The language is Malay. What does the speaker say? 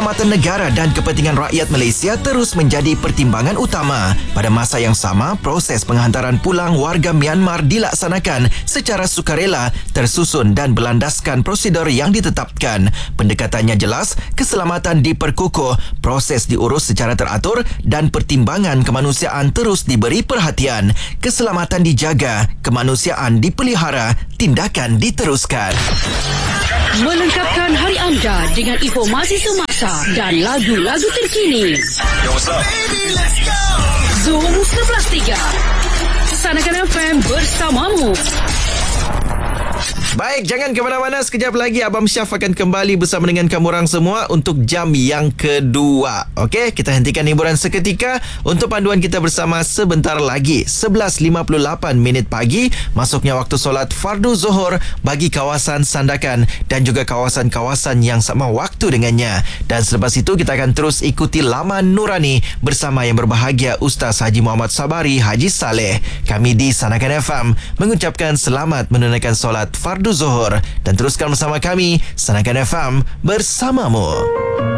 keselamatan negara dan kepentingan rakyat Malaysia terus menjadi pertimbangan utama. Pada masa yang sama, proses penghantaran pulang warga Myanmar dilaksanakan secara sukarela, tersusun dan berlandaskan prosedur yang ditetapkan. Pendekatannya jelas, keselamatan diperkukuh, proses diurus secara teratur dan pertimbangan kemanusiaan terus diberi perhatian. Keselamatan dijaga, kemanusiaan dipelihara, tindakan diteruskan. Melengkapkan hari anda dengan informasi semasa dan lagu-lagu terkini. Yo, what's up? Baby, let's go! Zoom 11.3 Sanakan FM bersamamu. Baik, jangan ke mana-mana. Sekejap lagi Abang Syaf akan kembali bersama dengan kamu orang semua untuk jam yang kedua. Okey, kita hentikan hiburan seketika untuk panduan kita bersama sebentar lagi. 11.58 minit pagi, masuknya waktu solat fardu Zuhur bagi kawasan Sandakan dan juga kawasan-kawasan yang sama waktu dengannya. Dan selepas itu kita akan terus ikuti laman Nurani bersama yang berbahagia Ustaz Haji Muhammad Sabari Haji Saleh. Kami di Sanakan FM mengucapkan selamat menunaikan solat fardu Zuhur dan teruskan bersama kami Sanakan FM bersamamu.